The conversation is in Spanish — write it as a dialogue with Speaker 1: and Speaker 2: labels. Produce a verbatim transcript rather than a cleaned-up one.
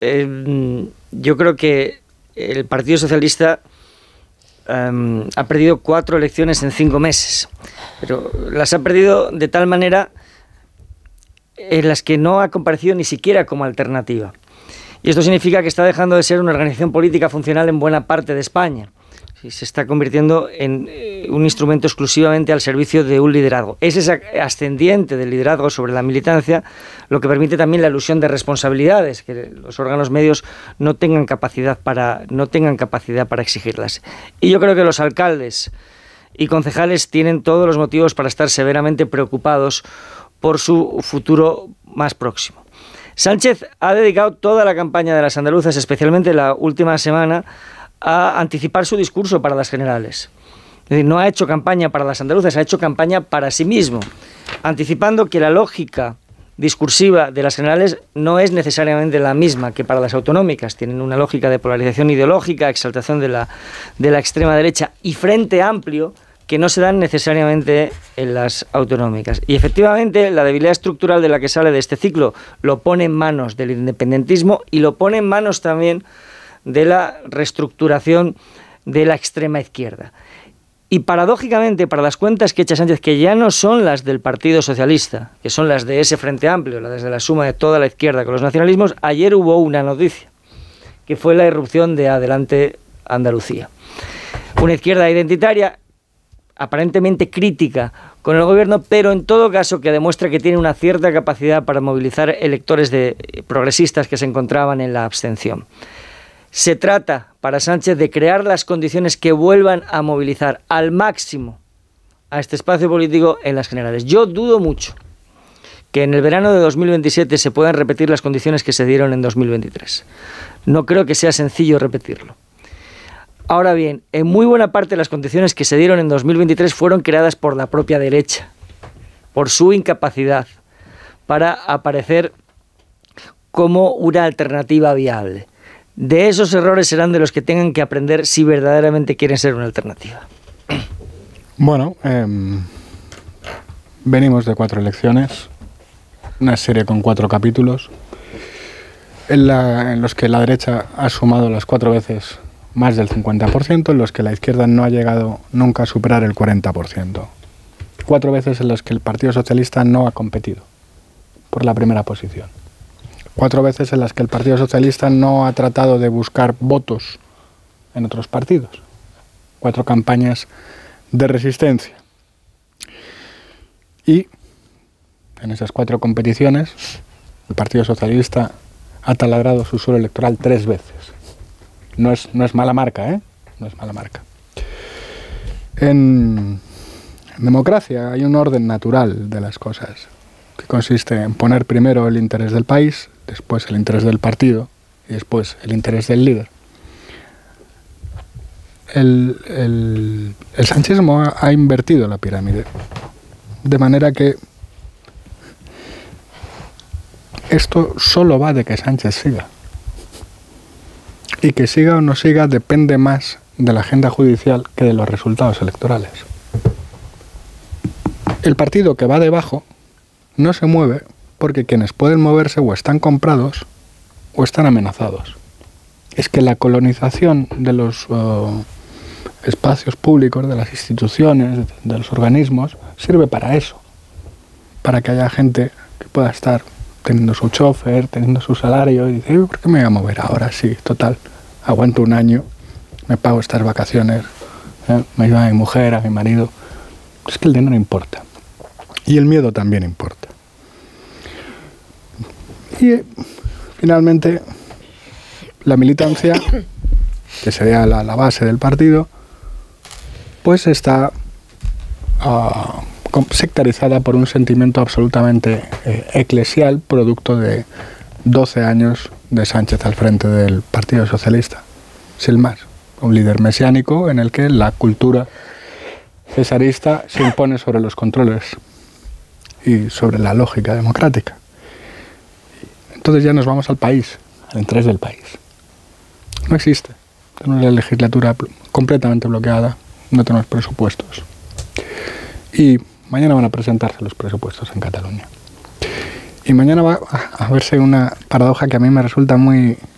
Speaker 1: eh, yo creo que el Partido Socialista um, ha perdido cuatro elecciones en cinco meses, pero las ha perdido de tal manera en las que no ha comparecido ni siquiera como alternativa. Y esto significa que está dejando de ser una organización política funcional en buena parte de España. Se está convirtiendo en un instrumento exclusivamente al servicio de un liderazgo. Es ese ascendiente del liderazgo sobre la militancia lo que permite también la ilusión de responsabilidades, que los órganos medios no tengan capacidad para, no tengan capacidad para exigirlas. Y yo creo que los alcaldes y concejales tienen todos los motivos para estar severamente preocupados por su futuro más próximo. Sánchez ha dedicado toda la campaña de las andaluzas, especialmente la última semana, a anticipar su discurso para las generales. Es decir, no ha hecho campaña para las andaluzas, ha hecho campaña para sí mismo, anticipando que la lógica discursiva de las generales no es necesariamente la misma que para las autonómicas. Tienen una lógica de polarización ideológica, exaltación de la, de la extrema derecha y frente amplio que no se dan necesariamente en las autonómicas. Y efectivamente la debilidad estructural de la que sale de este ciclo lo pone en manos del independentismo y lo pone en manos también de la reestructuración de la extrema izquierda. Y paradójicamente, para las cuentas que echa Sánchez, que ya no son las del Partido Socialista, que son las de ese Frente Amplio, las de la suma de toda la izquierda con los nacionalismos, ayer hubo una noticia, que fue la irrupción de Adelante Andalucía. Una izquierda identitaria, aparentemente crítica con el gobierno, pero en todo caso que demuestra que tiene una cierta capacidad para movilizar electores de progresistas que se encontraban en la abstención. Se trata, para Sánchez, de crear las condiciones que vuelvan a movilizar al máximo a este espacio político en las generales. Yo dudo mucho que en el verano de dos mil veintisiete se puedan repetir las condiciones que se dieron en dos mil veintitrés. No creo que sea sencillo repetirlo. Ahora bien, en muy buena parte las condiciones que se dieron en dos mil veintitrés fueron creadas por la propia derecha, por su incapacidad para aparecer como una alternativa viable. De esos errores serán de los que tengan que aprender si verdaderamente quieren ser una alternativa.
Speaker 2: Bueno, eh, venimos de cuatro elecciones, una serie con cuatro capítulos, en, la, en los que la derecha ha sumado las cuatro veces más del cincuenta por ciento, en los que la izquierda no ha llegado nunca a superar el cuarenta por ciento. Cuatro veces en los que el Partido Socialista no ha competido por la primera posición. Cuatro veces en las que el Partido Socialista no ha tratado de buscar votos en otros partidos. Cuatro campañas de resistencia. Y en esas cuatro competiciones, el Partido Socialista ha taladrado su suelo electoral tres veces. No es, no es mala marca, ¿eh? No es mala marca. En, en democracia hay un orden natural de las cosas, que consiste en poner primero el interés del país, después el interés del partido y después el interés del líder. El, el, el sanchismo ha, ha invertido la pirámide, de manera que esto solo va de que Sánchez siga. Y que siga o no siga depende más de la agenda judicial que de los resultados electorales. El partido que va debajo no se mueve porque quienes pueden moverse o están comprados o están amenazados. Es que la colonización de los uh, espacios públicos, de las instituciones, de los organismos, sirve para eso. Para que haya gente que pueda estar teniendo su chofer, teniendo su salario y dice, ¿por qué me voy a mover ahora? Sí, total, aguanto un año, me pago estas vacaciones, ¿eh? Me ayuda a mi mujer, a mi marido. Es que el dinero importa. Y el miedo también importa. Y finalmente la militancia, que sería la, la base del partido, pues está uh, sectarizada por un sentimiento absolutamente eh, eclesial, producto de doce años de Sánchez al frente del Partido Socialista, sin más. Un líder mesiánico en el que la cultura cesarista se impone sobre los controles y sobre la lógica democrática. Entonces ya nos vamos al país, al interés del país. No existe. Tenemos la legislatura completamente bloqueada, no tenemos presupuestos. Y mañana van a presentarse los presupuestos en Cataluña. Y mañana va a verse una paradoja que a mí me resulta muy,